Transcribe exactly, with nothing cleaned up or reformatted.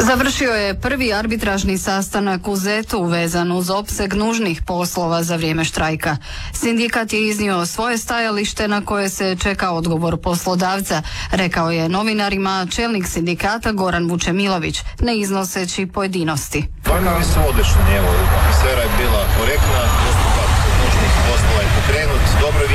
Završio je prvi arbitražni sastanak u Zetu vezan uz opseg nužnih poslova za vrijeme štrajka. Sindikat je iznio svoje stajalište na koje se čeka odgovor poslodavca, rekao je novinarima čelnik sindikata Goran Vučemilović, ne iznoseći pojedinosti. Planovi su odlični, evo, atmosfera je bila korektna, postupak nužnih poslova je pokrenut, dobro